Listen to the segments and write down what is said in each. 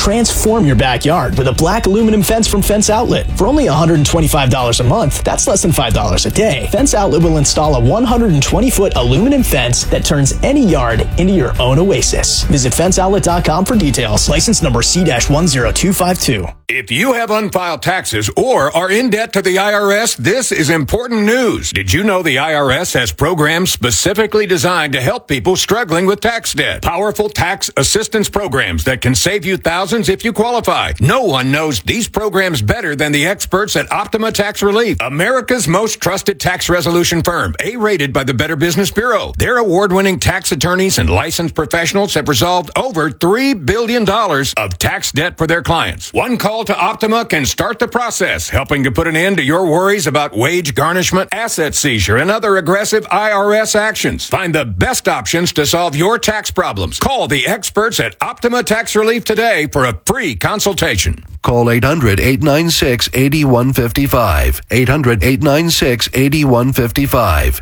Transform your backyard with a black aluminum fence from Fence Outlet. For only $125 a month, that's less than $5 a day. Fence Outlet will install a 120-foot aluminum fence that turns any yard into your own oasis. Visit fenceoutlet.com for details. License number C-10252. If you have unfiled taxes or are in debt to the IRS, this is important news. Did you know the IRS has programs specifically designed to help people struggling with tax debt? Powerful tax assistance programs that can save you thousands if you qualify. No one knows these programs better than the experts at Optima Tax Relief, America's most trusted tax resolution firm, A-rated by the Better Business Bureau. Their award-winning tax attorneys and licensed professionals have resolved over $3 billion of tax debt for their clients. One call to Optima can start the process, helping to put an end to your worries about wage garnishment, asset seizure, and other aggressive IRS actions. Find the best options to solve your tax problems. Call the experts at Optima Tax Relief today for a free consultation. Call 800-896-8155. 800-896-8155.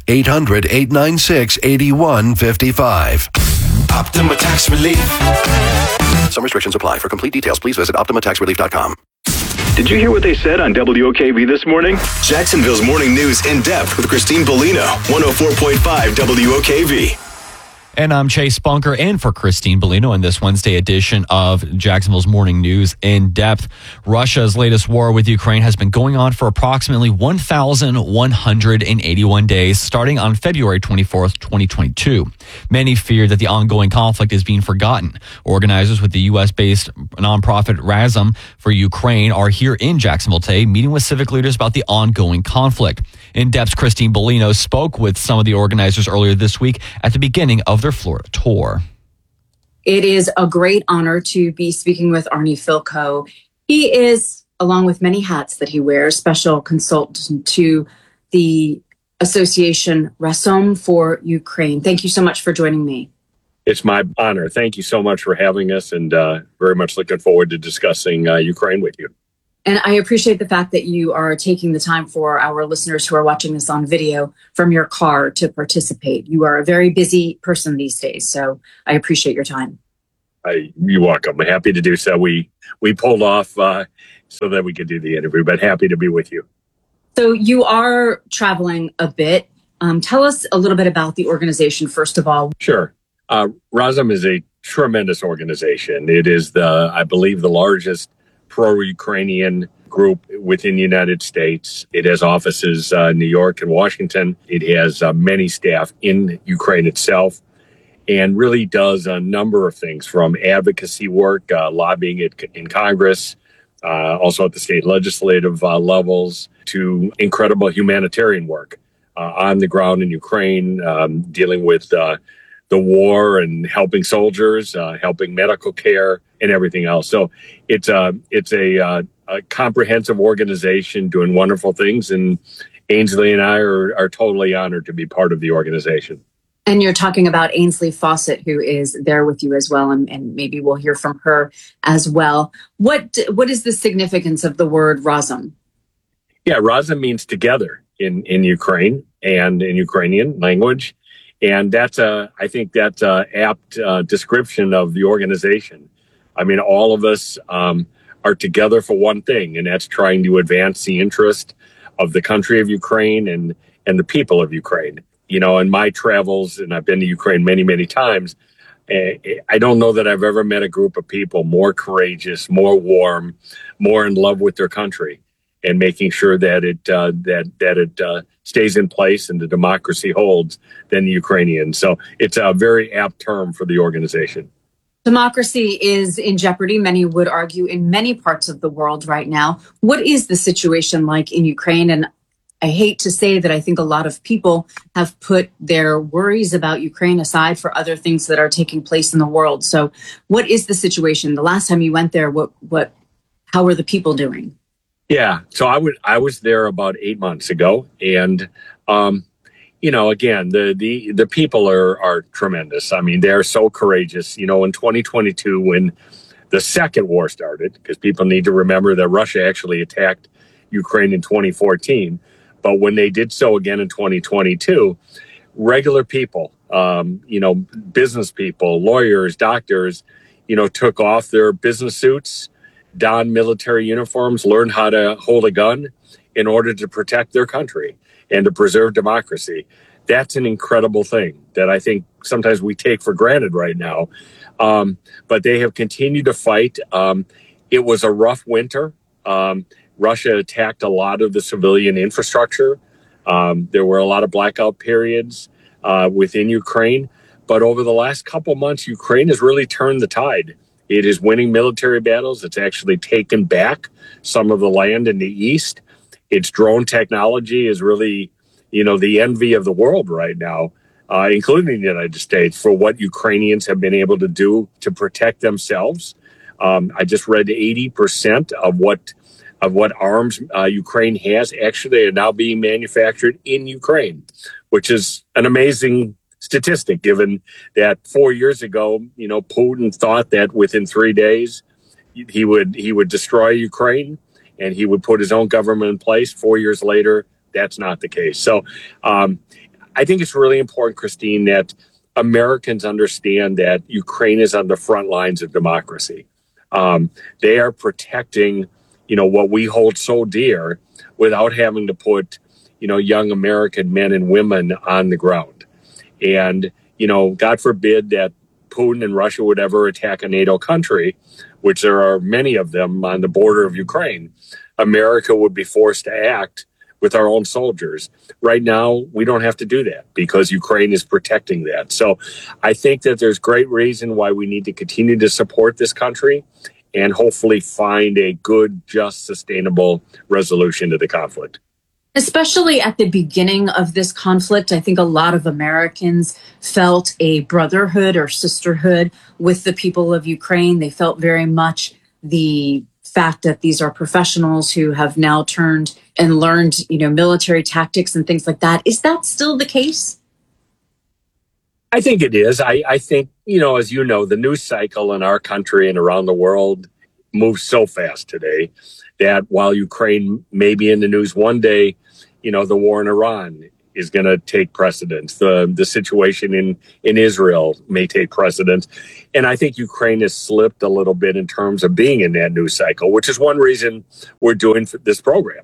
800-896-8155. Optima Tax Relief. Some restrictions apply. For complete details, please visit OptimaTaxRelief.com. Did you hear what they said on WOKV this morning? Jacksonville's Morning News in depth with Christine Bellino, 104.5 WOKV. And I'm Chase Bunker in for Christine Bellino in this Wednesday edition of Jacksonville's Morning News in Depth. Russia's latest war with Ukraine has been going on for approximately 1,181 days, starting on February 24th, 2022. Many fear that the ongoing conflict is being forgotten. Organizers with the U.S.-based nonprofit Razom for Ukraine are here in Jacksonville today, meeting with civic leaders about the ongoing conflict. In Depth's Christine Bellino spoke with some of the organizers earlier this week at the beginning of their Florida tour. It is a great honor to be speaking with Arnie Filko. He is, along with many hats that he wears, special consultant to the Association Razom for Ukraine. Thank you so much for joining me. It's my honor. Thank you so much for having us, and very much looking forward to discussing Ukraine with you. And I appreciate the fact that you are taking the time for our listeners who are watching this on video from your car to participate. You are a very busy person these days, so I appreciate your time. You're welcome. I'm happy to do so. We pulled off so that we could do the interview, but happy to be with you. So you are traveling a bit. Tell us a little bit about the organization, first of all. Sure. Razom is a tremendous organization. It is I believe, the largest pro-Ukrainian group within the United States. It has offices in New York and Washington. It has many staff in Ukraine itself, and really does a number of things, from advocacy work, lobbying it in Congress, also at the state legislative levels, to incredible humanitarian work on the ground in Ukraine, dealing with the war and helping soldiers, helping medical care, and everything else. So it's a comprehensive organization doing wonderful things, and Ainsley and I are totally honored to be part of the organization. And you're talking about Ainsley Fawcett, who is there with you as well, and maybe we'll hear from her as well. What is the significance of the word Razom? Yeah, Razom means together in Ukraine and in Ukrainian language. And I think that's an apt description of the organization. I mean, all of us are together for one thing, and that's trying to advance the interest of the country of Ukraine and the people of Ukraine. You know, in my travels, and I've been to Ukraine many, many times, I don't know that I've ever met a group of people more courageous, more warm, more in love with their country, and making sure that it stays in place and the democracy holds than the Ukrainians. So it's a very apt term for the organization. Democracy is in jeopardy, many would argue, in many parts of the world right now. What is the situation like in Ukraine? And I hate to say that I think a lot of people have put their worries about Ukraine aside for other things that are taking place in the world. So what is the situation? The last time you went there, how are the people doing? Yeah, so I was there about 8 months ago, and again, the people are tremendous. I mean, they're so courageous. You know, in 2022, when the second war started, because people need to remember that Russia actually attacked Ukraine in 2014, but when they did so again in 2022, regular people, business people, lawyers, doctors, took off their business suits, donned military uniforms, learned how to hold a gun in order to protect their country and to preserve democracy. That's an incredible thing that I think sometimes we take for granted right now. But they have continued to fight. It was a rough winter. Russia attacked a lot of the civilian infrastructure. There were a lot of blackout periods within Ukraine. But over the last couple months, Ukraine has really turned the tide. It is winning military battles. It's actually taken back some of the land in the east. Its drone technology is really, the envy of the world right now, including the United States, for what Ukrainians have been able to do to protect themselves. I just read 80% of what arms Ukraine has actually are now being manufactured in Ukraine, which is an amazing statistic, given that 4 years ago, Putin thought that within 3 days he would destroy Ukraine and he would put his own government in place. 4 years later, that's not the case. So I think it's really important, Christine, that Americans understand that Ukraine is on the front lines of democracy. They are protecting, what we hold so dear without having to put, young American men and women on the ground. And, God forbid that Putin and Russia would ever attack a NATO country, which there are many of them on the border of Ukraine. America would be forced to act with our own soldiers. Right now, we don't have to do that because Ukraine is protecting that. So I think that there's great reason why we need to continue to support this country and hopefully find a good, just, sustainable resolution to the conflict. Especially at the beginning of this conflict, I think a lot of Americans felt a brotherhood or sisterhood with the people of Ukraine. They felt very much the fact that these are professionals who have now turned and learned, military tactics and things like that. Is that still the case? I think it is. I think, as you know, the news cycle in our country and around the world moves so fast today that while Ukraine may be in the news one day, the war in Iran is going to take precedence. The situation in Israel may take precedence. And I think Ukraine has slipped a little bit in terms of being in that news cycle, which is one reason we're doing this program.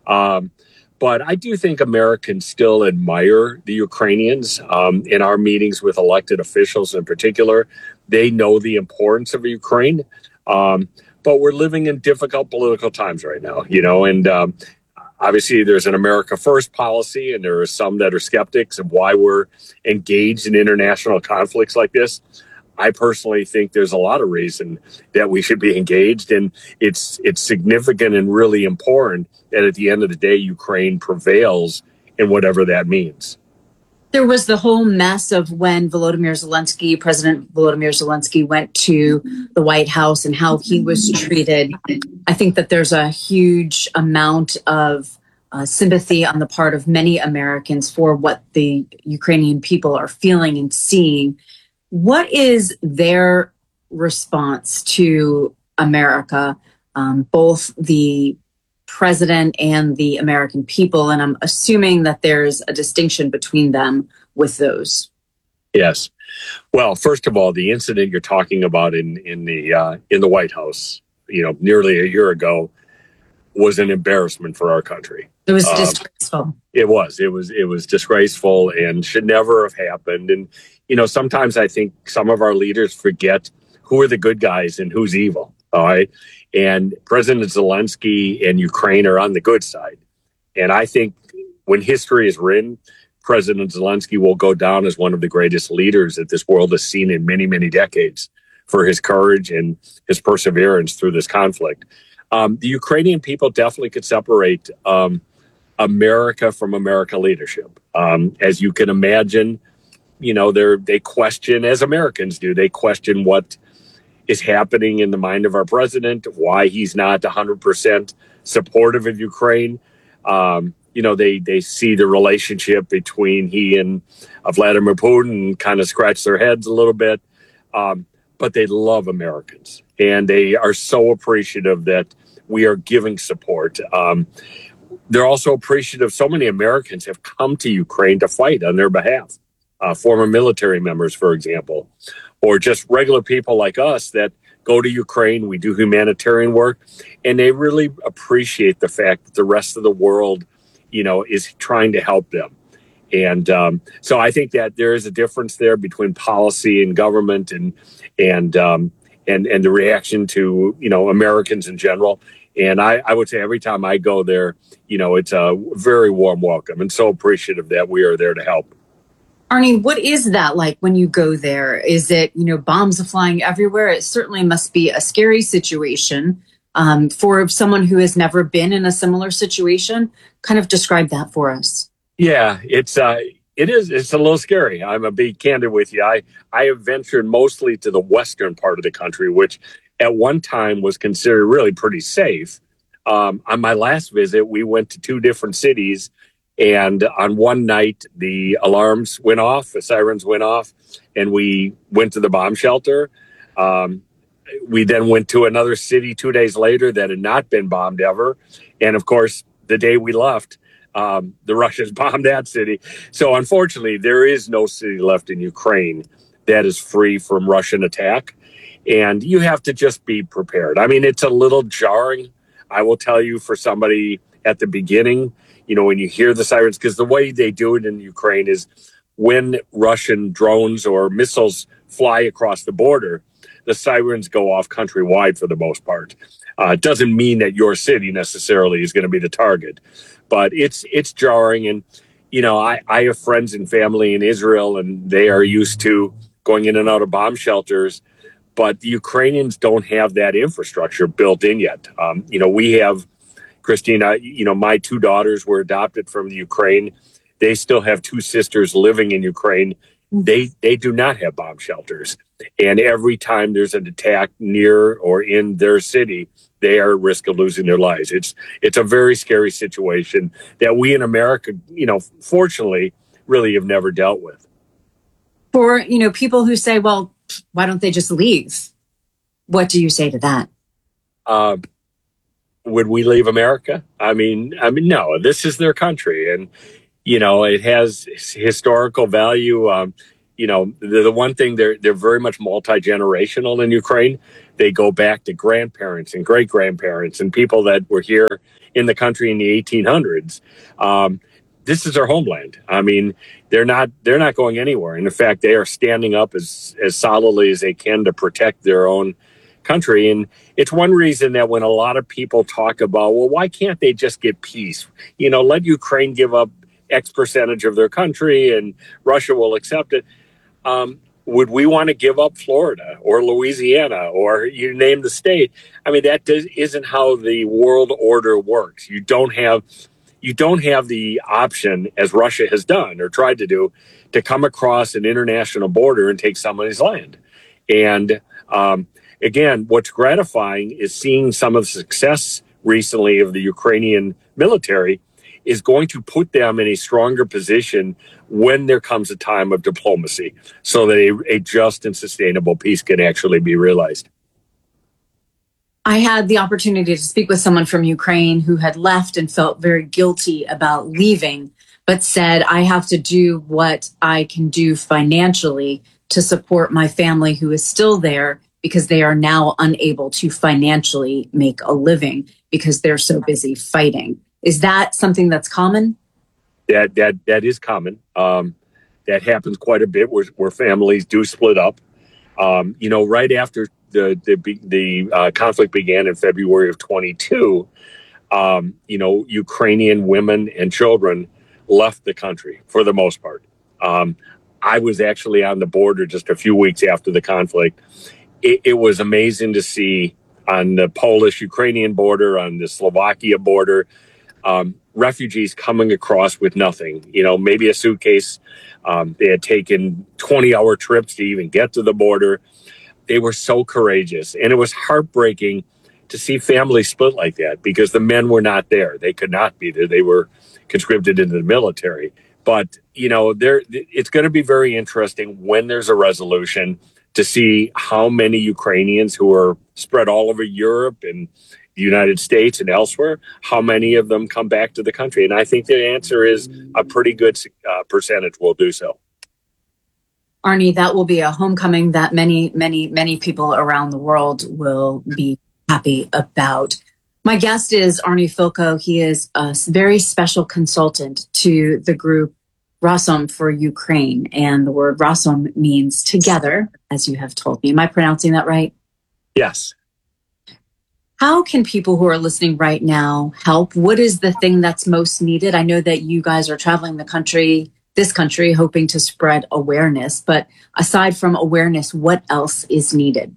But I do think Americans still admire the Ukrainians. In our meetings with elected officials in particular, they know the importance of Ukraine. But we're living in difficult political times right now, and obviously there's an America First policy, and there are some that are skeptics of why we're engaged in international conflicts like this. I personally think there's a lot of reason that we should be engaged, and it's significant and really important that at the end of the day, Ukraine prevails in whatever that means. There was the whole mess of when President Volodymyr Zelensky went to the White House and how he was treated. I think that there's a huge amount of sympathy on the part of many Americans for what the Ukrainian people are feeling and seeing. What is their response to America, both the president and the American people? And I'm assuming that there's a distinction between them with those. Yes. Well, first of all, the incident you're talking about in the White House, nearly a year ago, was an embarrassment for our country. It was disgraceful. It was disgraceful and should never have happened. And, sometimes I think some of our leaders forget who are the good guys and who's evil. All right. And President Zelensky and Ukraine are on the good side. And I think when history is written, President Zelensky will go down as one of the greatest leaders that this world has seen in many, many decades for his courage and his perseverance through this conflict. The Ukrainian people definitely could separate America from American leadership. As you can imagine, they question, as Americans do, they question what is happening in the mind of our president, why he's not 100% supportive of Ukraine. They see the relationship between he and Vladimir Putin kind of scratch their heads a little bit. But they love Americans, and they are so appreciative that we are giving support. They're also appreciative. So many Americans have come to Ukraine to fight on their behalf. former military members, for example, or just regular people like us that go to Ukraine. We do humanitarian work, and they really appreciate the fact that the rest of the world, is trying to help them. And so I think that there is a difference there between policy and government and the reaction to, Americans in general. And I would say every time I go there, it's a very warm welcome, and so appreciative that we are there to help. Arnie, what is that like when you go there? Is it, bombs are flying everywhere? It certainly must be a scary situation for someone who has never been in a similar situation. Kind of describe that for us. Yeah, it is. It's a little scary. I'm going to be candid with you. I have ventured mostly to the western part of the country, which at one time was considered really pretty safe. On my last visit, we went to 2 different cities. And on one night, the alarms went off, the sirens went off, and we went to the bomb shelter. We then went to another city 2 days later that had not been bombed ever. And of course, the day we left, the Russians bombed that city. So unfortunately, there is no city left in Ukraine that is free from Russian attack. And you have to just be prepared. I mean, it's a little jarring, I will tell you, for somebody at the beginning, when you hear the sirens, because the way they do it in Ukraine is when Russian drones or missiles fly across the border, the sirens go off countrywide for the most part. It doesn't mean that your city necessarily is going to be the target, but it's jarring. And, I have friends and family in Israel, and they are used to going in and out of bomb shelters, but the Ukrainians don't have that infrastructure built in yet. We have, Christina, my 2 daughters were adopted from the Ukraine. They still have 2 sisters living in Ukraine. They do not have bomb shelters. And every time there's an attack near or in their city, they are at risk of losing their lives. It's a very scary situation that we in America, fortunately, really have never dealt with. For, people who say, well, why don't they just leave? What do you say to that? Would we leave America? I mean, no, this is their country, and, it has historical value. The one thing, they're very much multi-generational in Ukraine. They go back to grandparents and great-grandparents and people that were here in the country in the 1800s. This is their homeland. I mean, they're not going anywhere. And in fact, they are standing up as solidly as they can to protect their own country. And it's one reason that when a lot of people talk about, well, why can't they just get peace? Let Ukraine give up X percentage of their country and Russia will accept it. Would we want to give up Florida or Louisiana or you name the state? I mean, isn't how the world order works. You don't have the option, as Russia has done or tried to do, to come across an international border and take somebody's land. And again, what's gratifying is seeing some of the success recently of the Ukrainian military is going to put them in a stronger position when there comes a time of diplomacy so that a just and sustainable peace can actually be realized. I had the opportunity to speak with someone from Ukraine who had left and felt very guilty about leaving, but said, I have to do what I can do financially to support my family who is still there because they are now unable to financially make a living because they're so busy fighting. Is that something that's common? That is common. That happens quite a bit where families do split up. Right after the conflict began in February of 22, Ukrainian women and children left the country for the most part. I was actually on the border just a few weeks after the conflict. It was amazing to see on the Polish-Ukrainian border, on the Slovakia border, refugees coming across with nothing, maybe a suitcase. They had taken 20-hour trips to even get to the border. They were so courageous. And it was heartbreaking to see families split like that because the men were not there. They could not be there. They were conscripted into the military. But, it's going to be very interesting when there's a resolution to see how many Ukrainians who are spread all over Europe and the United States and elsewhere, how many of them come back to the country. And I think the answer is a pretty good percentage will do so. Arnie, that will be a homecoming that many, many, many people around the world will be happy about. My guest is Arnie Filko. He is a very special consultant to the group Razom for Ukraine. And the word Razom means together, as you have told me. Am I pronouncing that right? Yes. How can people who are listening right now help? What is the thing that's most needed? I know that you guys are traveling this country, hoping to spread awareness. But aside from awareness, what else is needed?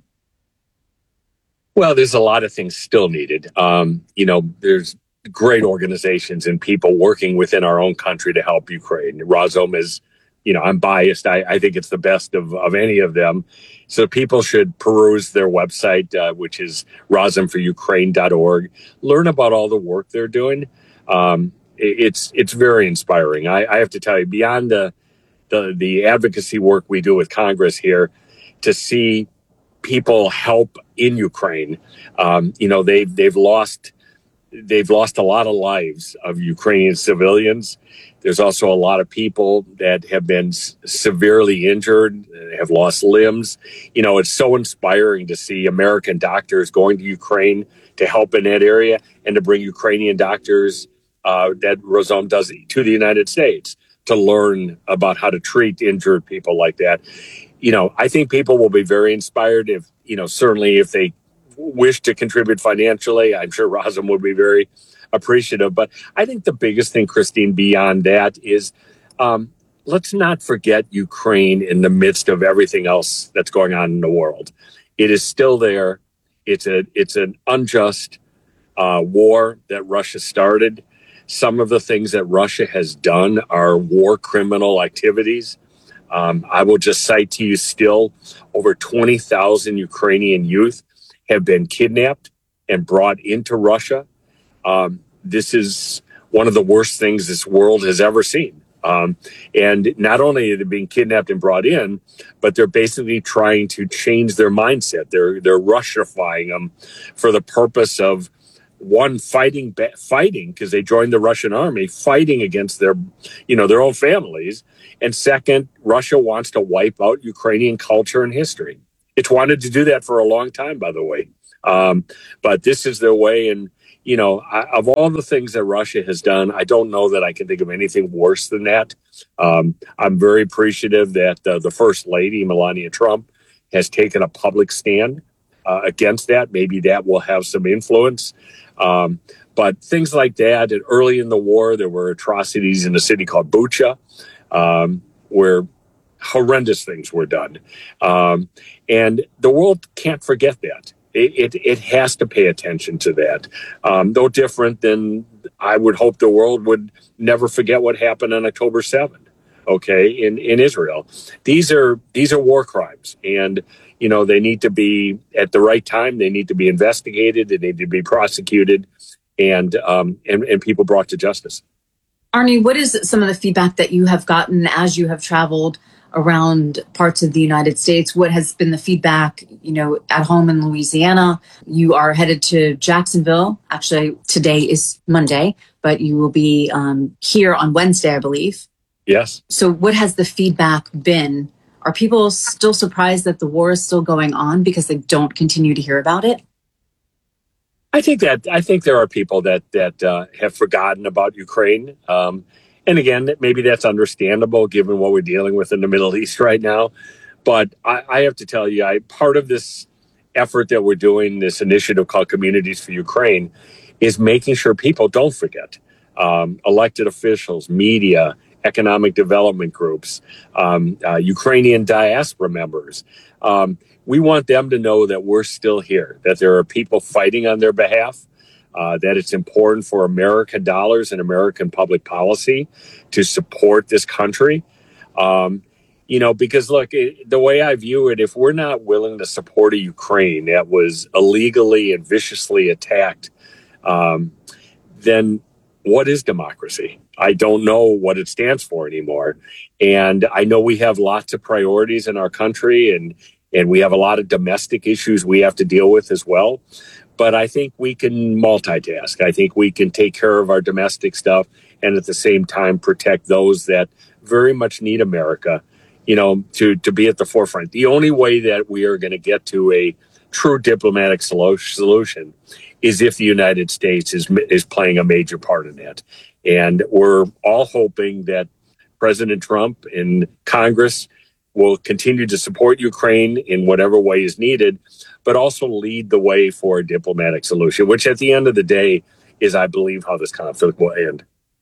Well, there's a lot of things still needed. There's great organizations and people working within our own country to help Ukraine. Razom is, I'm biased. I think it's the best of any of them. So people should peruse their website, which is razomforukraine.org. Learn about all the work they're doing. It's very inspiring. I have to tell you, beyond the advocacy work we do with Congress here, to see people help in Ukraine, they've lost a lot of lives of Ukrainian civilians. There's also a lot of people that have been severely injured, have lost limbs. It's so inspiring to see American doctors going to Ukraine to help in that area and to bring Ukrainian doctors that Razom does to the United States to learn about how to treat injured people like that. I think people will be very inspired if they wish to contribute financially. I'm sure Razom would be very appreciative. But I think the biggest thing, Christine, beyond that is let's not forget Ukraine in the midst of everything else that's going on in the world. It is still there. It's an unjust war that Russia started. Some of the things that Russia has done are war criminal activities. I will just cite to you still over 20,000 Ukrainian youth have been kidnapped and brought into Russia. This is one of the worst things this world has ever seen. And not only are they being kidnapped and brought in, but they're basically trying to change their mindset. They're Russiifying them for the purpose of, one, fighting because they joined the Russian army, fighting against their own families. And second, Russia wants to wipe out Ukrainian culture and history. It's wanted to do that for a long time, by the way. But this is their way. And, of all the things that Russia has done, I don't know that I can think of anything worse than that. I'm very appreciative that the First Lady, Melania Trump, has taken a public stand against that. Maybe that will have some influence. But things like that, and early in the war, there were atrocities in a city called Bucha, where horrendous things were done. And the world can't forget that. It has to pay attention to that. No different than I would hope the world would never forget what happened on October 7th, in Israel. These are war crimes. And they need to be, at the right time, they need to be investigated, they need to be prosecuted, and people brought to justice. Arnie, what is some of the feedback that you have gotten as you have traveled around parts of the United States? What has been the feedback, at home in Louisiana? You are headed to Jacksonville. Actually, today is Monday, but you will be here on Wednesday, I believe. Yes. So what has the feedback been? Are people still surprised that the war is still going on because they don't continue to hear about it? I think there are people that have forgotten about Ukraine. And again, maybe that's understandable given what we're dealing with in the Middle East right now. But I have to tell you, part of this effort that we're doing, this initiative called Communities for Ukraine, is making sure people don't forget. Elected officials, media, economic development groups, Ukrainian diaspora members. We want them to know that we're still here, that there are people fighting on their behalf, that it's important for American dollars and American public policy to support this country. Because look, the way I view it, if we're not willing to support a Ukraine that was illegally and viciously attacked, then what is democracy? I don't know what it stands for anymore. And I know we have lots of priorities in our country, and we have a lot of domestic issues we have to deal with as well. But I think we can multitask. I think we can take care of our domestic stuff and at the same time protect those that very much need America to be at the forefront. The only way that we are going to get to a true diplomatic solution is if the United States is playing a major part in that. And we're all hoping that President Trump and Congress will continue to support Ukraine in whatever way is needed, but also lead the way for a diplomatic solution, which at the end of the day is, I believe, how this conflict will end.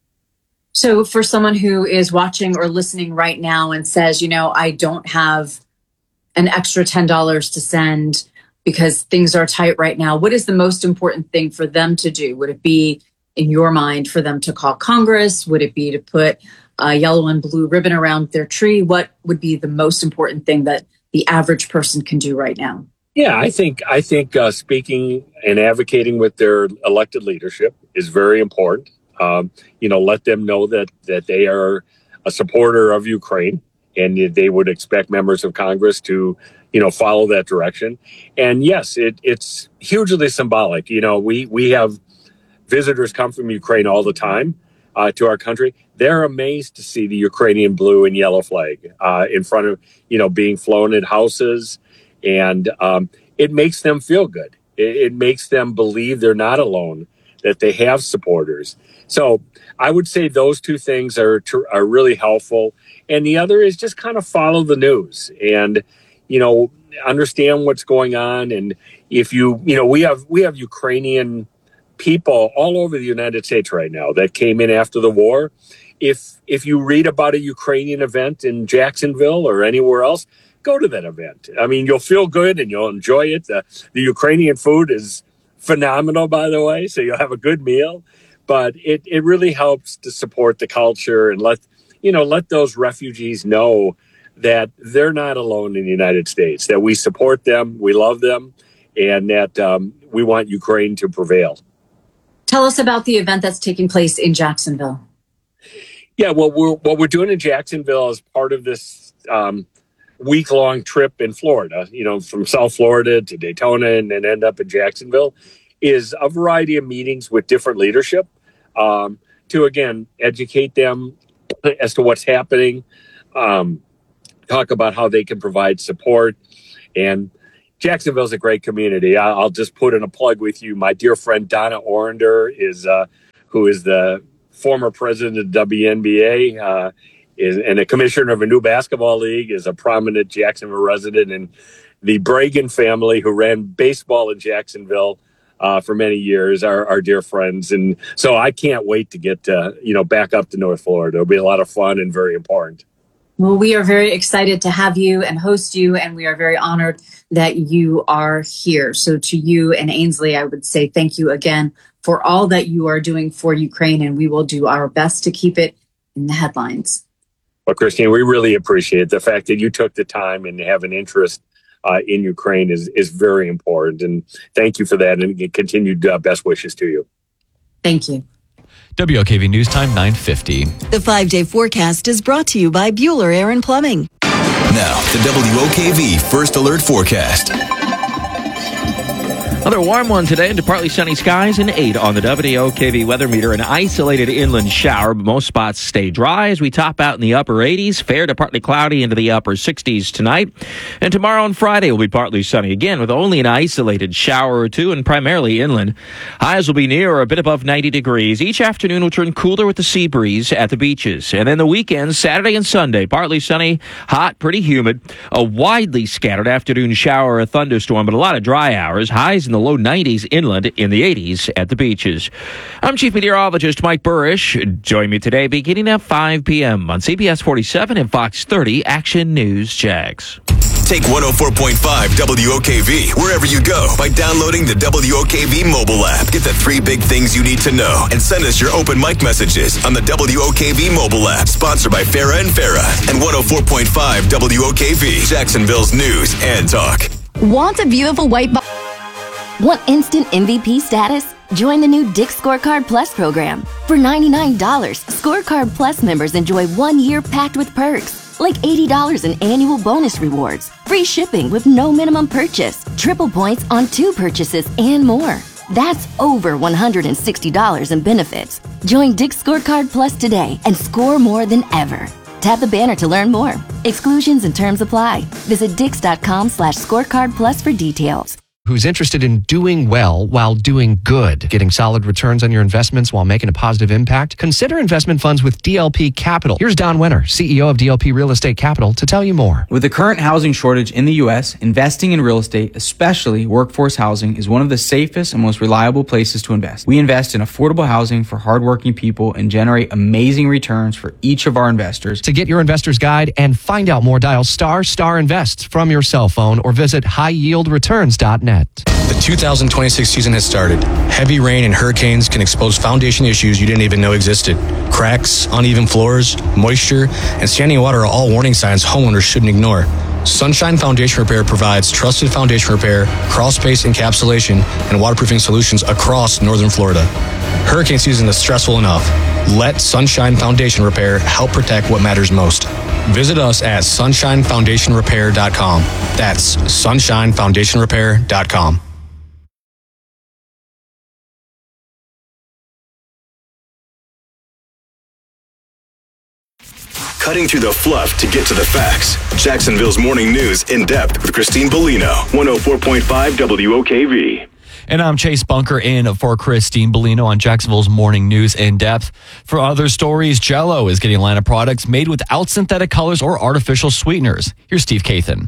So for someone who is watching or listening right now and says, I don't have an extra $10 to send because things are tight right now, what is the most important thing for them to do? Would it be, in your mind, for them to call Congress? Would it be to put a yellow and blue ribbon around their tree? What would be the most important thing that the average person can do right now? Yeah, I think speaking and advocating with their elected leadership is very important. Let them know that they are a supporter of Ukraine, and they would expect members of Congress to, follow that direction. And yes, it's hugely symbolic. We have visitors come from Ukraine all the time to our country. They're amazed to see the Ukrainian blue and yellow flag in front of, being flown at houses. And it makes them feel good. It makes them believe they're not alone, that they have supporters. So I would say those two things are really helpful. And the other is just kind of follow the news and, understand what's going on. And if we have Ukrainian people all over the United States right now that came in after the war. If you read about a Ukrainian event in Jacksonville or anywhere else, go to that event. I mean, you'll feel good and you'll enjoy it. The Ukrainian food is phenomenal, by the way, so you'll have a good meal. But it really helps to support the culture and let those refugees know that they're not alone in the United States, that we support them, we love them, and that we want Ukraine to prevail. Tell us about the event that's taking place in Jacksonville. Yeah, well, what we're doing in Jacksonville is part of this week-long trip in Florida, from South Florida to Daytona and then end up in Jacksonville, is a variety of meetings with different leadership to, again, educate them as to what's happening, talk about how they can provide support. And Jacksonville's a great community. I'll just put in a plug with you. My dear friend Donna Orender who is the former president of the WNBA, and a commissioner of a new basketball league, is a prominent Jacksonville resident, and the Bragan family, who ran baseball in Jacksonville for many years, are dear friends. And so I can't wait to get back up to North Florida. It'll be a lot of fun and very important. Well, we are very excited to have you and host you, and we are very honored that you are here. So to you and Ainsley, I would say thank you again for all that you are doing for Ukraine, and we will do our best to keep it in the headlines. Well, Christine, we really appreciate the fact that you took the time and have an interest in Ukraine is very important. And thank you for that, and continued best wishes to you. Thank you. WOKV News Time 9:50. The 5-day forecast is brought to you by Bueller Air and Plumbing. Now, the WOKV First Alert Forecast. Another warm one today into partly sunny skies and 8 on the WOKV weather meter. An isolated inland shower, but most spots stay dry as we top out in the upper 80s. Fair to partly cloudy into the upper 60s tonight. And tomorrow and Friday will be partly sunny again with only an isolated shower or two and primarily inland. Highs will be near or a bit above 90 degrees. Each afternoon will turn cooler with the sea breeze at the beaches. And then the weekends, Saturday and Sunday, partly sunny, hot, pretty humid. A widely scattered afternoon shower or thunderstorm, but a lot of dry hours. Highs in the low 90s inland, in the 80s at the beaches. I'm Chief Meteorologist Mike Burrish. Join me today beginning at 5 p.m. on CBS 47 and Fox 30 Action News Jags. Take 104.5 WOKV wherever you go by downloading the WOKV mobile app. Get the 3 big things you need to know and send us your open mic messages on the WOKV mobile app. Sponsored by Farah and Farah and 104.5 WOKV, Jacksonville's news and talk. Want a beautiful white Want instant MVP status? Join the new Dick's Scorecard Plus program. For $99, Scorecard Plus members enjoy 1 year packed with perks, like $80 in annual bonus rewards, free shipping with no minimum purchase, triple points on 2 purchases, and more. That's over $160 in benefits. Join Dick's Scorecard Plus today and score more than ever. Tap the banner to learn more. Exclusions and terms apply. Visit Dix.com/scorecard+ for details. Who's interested in doing well while doing good, getting solid returns on your investments while making a positive impact? Consider investment funds with DLP Capital. Here's Don Winter, CEO of DLP Real Estate Capital, to tell you more. With the current housing shortage in the U.S., investing in real estate, especially workforce housing, is one of the safest and most reliable places to invest. We invest in affordable housing for hardworking people and generate amazing returns for each of our investors. To get your investor's guide and find out more, dial ** Invest from your cell phone or visit highyieldreturns.net. The 2026 season has started. Heavy rain and hurricanes can expose foundation issues you didn't even know existed. Cracks, uneven floors, moisture, and standing water are all warning signs homeowners shouldn't ignore. Sunshine Foundation Repair provides trusted foundation repair, crawl space encapsulation, and waterproofing solutions across northern Florida. Hurricane season is stressful enough. Let Sunshine Foundation Repair help protect what matters most. Visit us at sunshinefoundationrepair.com. That's sunshinefoundationrepair.com. Cutting through the fluff to get to the facts. Jacksonville's Morning News in depth with Christine Bellino, 104.5 WOKV. And I'm Chase Bunker in for Christine Bellino on Jacksonville's Morning News in depth. For other stories, Jell-O is getting a line of products made without synthetic colors or artificial sweeteners. Here's Steve Kathan.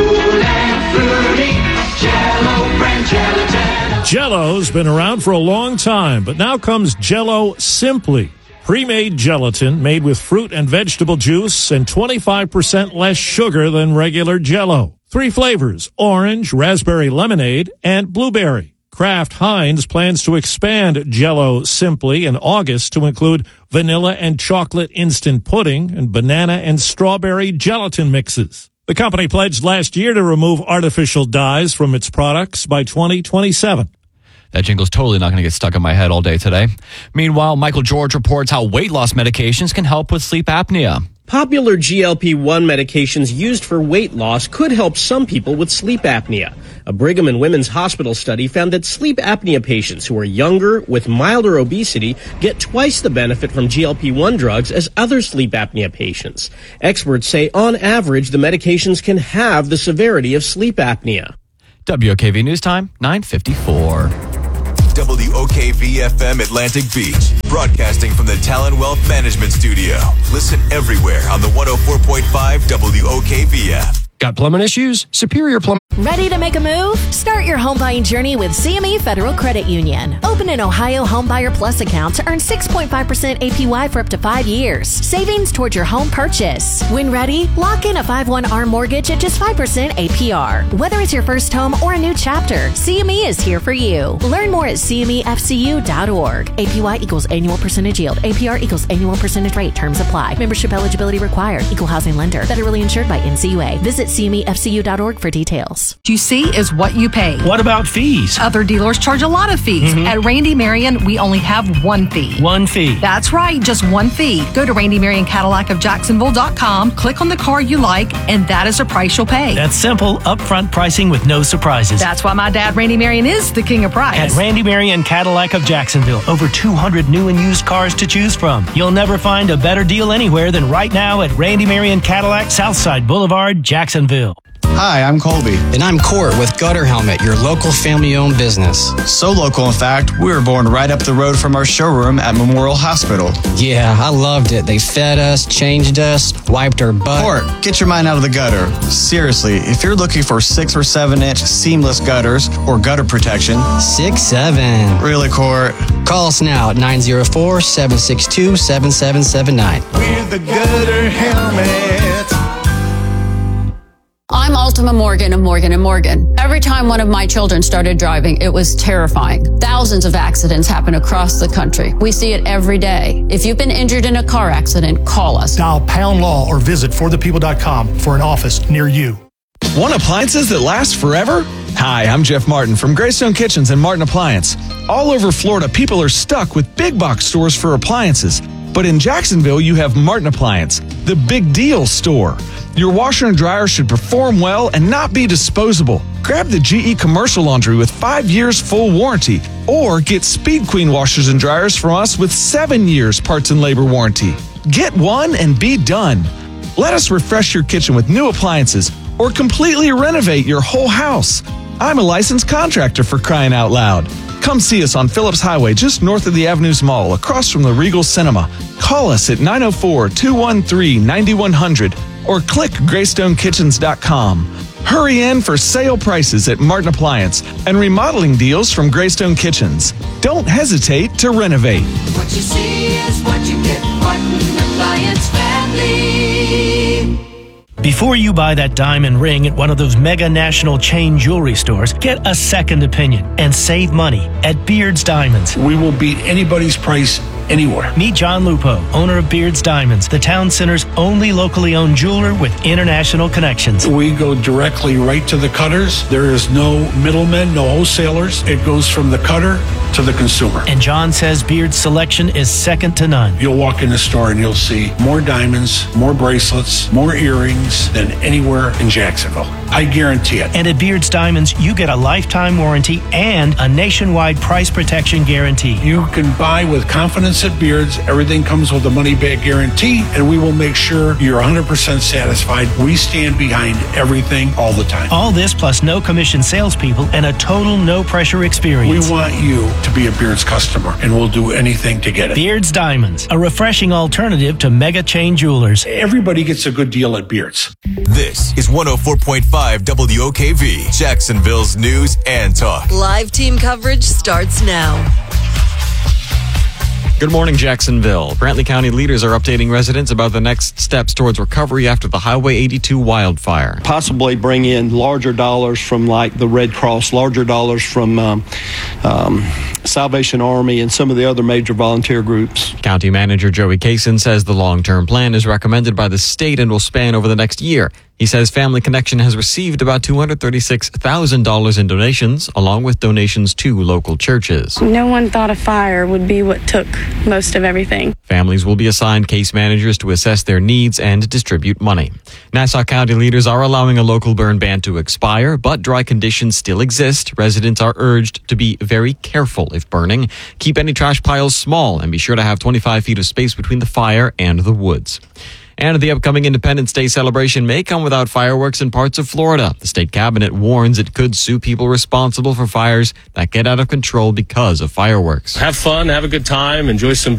Jell-O's been around for a long time, but now comes Jell-O Simply. Pre-made gelatin made with fruit and vegetable juice and 25% less sugar than regular Jell-O. 3 flavors: orange, raspberry lemonade, and blueberry. Kraft Heinz plans to expand Jell-O Simply in August to include vanilla and chocolate instant pudding and banana and strawberry gelatin mixes. The company pledged last year to remove artificial dyes from its products by 2027. That jingle's totally not going to get stuck in my head all day today. Meanwhile, Michael George reports how weight loss medications can help with sleep apnea. Popular GLP-1 medications used for weight loss could help some people with sleep apnea. A Brigham and Women's Hospital study found that sleep apnea patients who are younger with milder obesity get twice the benefit from GLP-1 drugs as other sleep apnea patients. Experts say on average the medications can halve the severity of sleep apnea. WOKV News Time, 9:54. WOKV-FM Atlantic Beach, broadcasting from the Talon Wealth Management Studio. Listen everywhere on the 104.5 WOKV app. Got plumbing issues? Superior Plumbing. Ready to make a move? Start your home buying journey with CME Federal Credit Union. Open an Ohio Home Buyer Plus account to earn 6.5% APY for up to 5 years. Savings towards your home purchase. When ready, lock in a 5/1 mortgage at just 5% APR. Whether it's your first home or a new chapter, CME is here for you. Learn more at CMEFCU.org. APY equals annual percentage yield. APR equals annual percentage rate. Terms apply. Membership eligibility required. Equal housing lender. Federally insured by NCUA. Visit CMEFCU.org for details. You see is what you pay. What about fees? Other dealers charge a lot of fees. At Randy Marion, we only have one fee. One fee. That's right, just one fee. Go to Randy Marion Cadillac of Jacksonville.com, click on the car you like, and that is the price you'll pay. That's simple, upfront pricing with no surprises. That's why my dad, Randy Marion, is the king of price. At Randy Marion Cadillac of Jacksonville, over 200 new and used cars to choose from. You'll never find a better deal anywhere than right now at Randy Marion Cadillac, Southside Boulevard, Jacksonville. Hi, I'm Colby. And I'm Court with Gutter Helmet, your local family-owned business. So local, in fact, we were born right up the road from our showroom at Memorial Hospital. Yeah, I loved it. They fed us, changed us, wiped our butt. Court, get your mind out of the gutter. Seriously, if you're looking for 6 or 7 inch seamless gutters or gutter protection. 6'7". Really, Court? Call us now at 904-762-7779. We're the Gutter Helmet. I'm Ultima Morgan of Morgan & Morgan. Every time one of my children started driving, it was terrifying. Thousands of accidents happen across the country. We see it every day. If you've been injured in a car accident, call us. Dial # law or visit forthepeople.com for an office near you. Want appliances that last forever? Hi, I'm Jeff Martin from Greystone Kitchens and Martin Appliance. All over Florida, people are stuck with big box stores for appliances. But in Jacksonville, you have Martin Appliance, the big deal store. Your washer and dryer should perform well and not be disposable. Grab the GE Commercial Laundry with 5 years full warranty, or get Speed Queen washers and dryers from us with 7 years parts and labor warranty. Get one and be done. Let us refresh your kitchen with new appliances or completely renovate your whole house. I'm a licensed contractor, for crying out loud. Come see us on Phillips Highway, just north of the Avenues Mall, across from the Regal Cinema. Call us at 904-213-9100 or click GreystoneKitchens.com. Hurry in for sale prices at Martin Appliance and remodeling deals from Greystone Kitchens. Don't hesitate to renovate. What you see is what you get. Martin Appliance Family. Before you buy that diamond ring at one of those mega national chain jewelry stores, get a second opinion and save money at Beard's Diamonds. We will beat anybody's price anywhere. Meet John Lupo, owner of Beard's Diamonds, the town center's only locally owned jeweler with international connections. We go directly right to the cutters. There is no middlemen, no wholesalers. It goes from the cutter to the consumer. And John says Beard's selection is second to none. You'll walk in the store and you'll see more diamonds, more bracelets, more earrings than anywhere in Jacksonville. I guarantee it. And at Beard's Diamonds, you get a lifetime warranty and a nationwide price protection guarantee. You can buy with confidence at Beard's. Everything comes with a money-back guarantee, and we will make sure you're 100% satisfied. We stand behind everything all the time. All this plus no commission salespeople and a total no-pressure experience. We want you to be a Beard's customer, and we'll do anything to get it. Beard's Diamonds, a refreshing alternative to mega chain jewelers. Everybody gets a good deal at Beard's. This is 104.5 WOKV, Jacksonville's news and talk. Live team coverage starts now. Good morning, Jacksonville. Brantley County leaders are updating residents about the next steps towards recovery after the Highway 82 wildfire. Possibly bring in larger dollars from like the Red Cross, larger dollars from Salvation Army and some of the other major volunteer groups. County Manager Joey Kaysen says the long-term plan is recommended by the state and will span over the next year. He says Family Connection has received about $236,000 in donations, along with donations to local churches. No one thought a fire would be what took most of everything. Families will be assigned case managers to assess their needs and distribute money. Nassau County leaders are allowing a local burn ban to expire, but dry conditions still exist. Residents are urged to be very careful if burning. Keep any trash piles small and be sure to have 25 feet of space between the fire and the woods. And the upcoming Independence Day celebration may come without fireworks in parts of Florida. The state cabinet warns it could sue people responsible for fires that get out of control because of fireworks. Have fun, have a good time, enjoy some